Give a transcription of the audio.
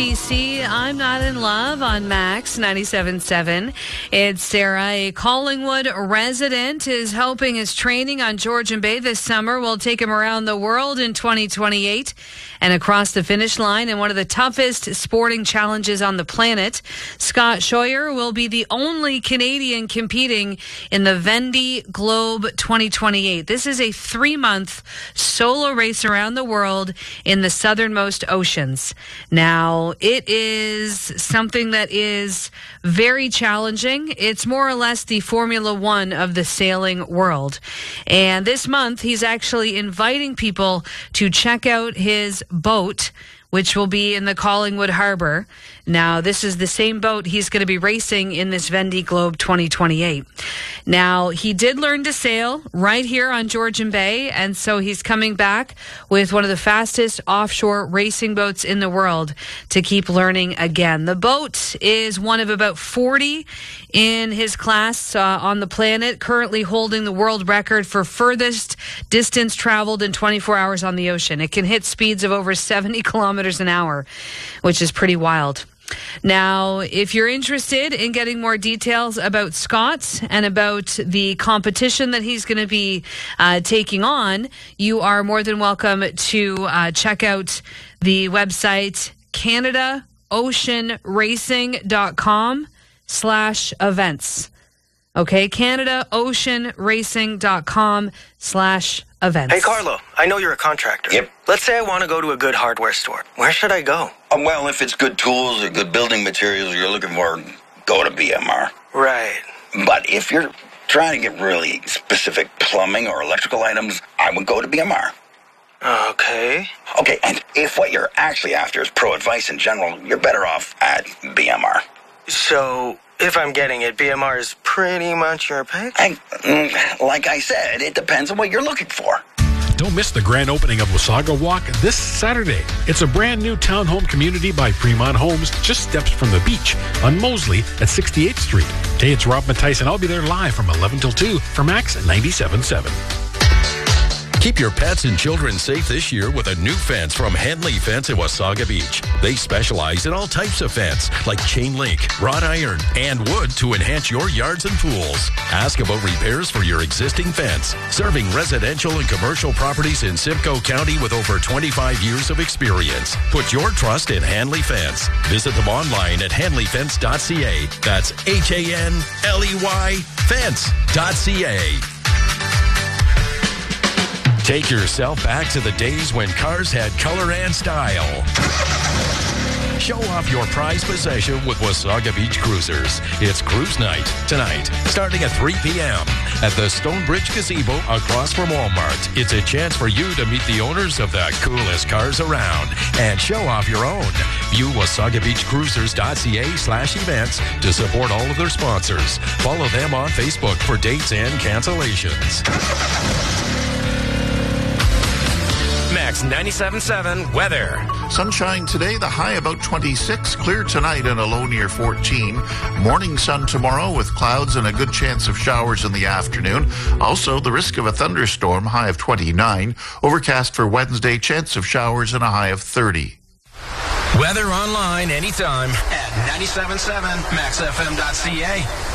BC, I'm Not in Love on Max 97.7. It's Sarah. A Collingwood resident is hoping his training on Georgian Bay this summer will take him around the world in 2028 and across the finish line in one of the toughest sporting challenges on the planet. Scott Scheuer will be the only Canadian competing in the Vendée Globe 2028. This is a 3-month solo race around the world in the southernmost oceans. Now, it is something that is very challenging. It's more or less the Formula One of the sailing world. And this month, he's actually inviting people to check out his boat, which will be in the Collingwood Harbor. Now, this is the same boat he's going to be racing in this Vendée Globe 2028. Now, he did learn to sail right here on Georgian Bay, and so he's coming back with one of the fastest offshore racing boats in the world to keep learning again. The boat is one of about 40 in his class on the planet, currently holding the world record for furthest distance traveled in 24 hours on the ocean. It can hit speeds of over 70 kilometers an hour, which is pretty wild. Now, if you're interested in getting more details about Scott and about the competition that he's going to be taking on, you are more than welcome to check out the website CanadaOceanRacing.com/events. Okay, CanadaOceanRacing.com/events. Hey, Carlo, I know you're a contractor. Yep. Let's say I want to go to a good hardware store. Where should I go? Well, if it's good tools or good building materials you're looking for, go to BMR. Right. But if you're trying to get really specific plumbing or electrical items, I would go to BMR. Okay. Okay, and if what you're actually after is pro advice in general, you're better off at BMR. So, if I'm getting it, BMR is pretty much your pick? Like I said, it depends on what you're looking for. Don't miss the grand opening of Wasaga Walk this Saturday. It's a brand new townhome community by Fremont Homes, just steps from the beach on Mosley at 68th Street. Hey, it's Rob Mattice, and I'll be there live from 11 till 2 for Max 97.7. Keep your pets and children safe this year with a new fence from Henley Fence in Wasaga Beach. They specialize in all types of fence, like chain link, wrought iron, and wood to enhance your yards and pools. Ask about repairs for your existing fence. Serving residential and commercial properties in Simcoe County with over 25 years of experience. Put your trust in Henley Fence. Visit them online at henleyfence.ca. That's HANLEY fence.ca. Take yourself back to the days when cars had color and style. Show off your prized possession with Wasaga Beach Cruisers. It's Cruise Night tonight, starting at 3 p.m. at the Stonebridge Gazebo across from Walmart. It's a chance for you to meet the owners of the coolest cars around and show off your own. View WasagaBeachCruisers.ca/events to support all of their sponsors. Follow them on Facebook for dates and cancellations. Max 97.7 weather. Sunshine today, the high about 26. Clear tonight and a low near 14. Morning sun tomorrow with clouds and a good chance of showers in the afternoon. Also, the risk of a thunderstorm, high of 29. Overcast for Wednesday, chance of showers and a high of 30. Weather online anytime at 97.7 MaxFM.ca.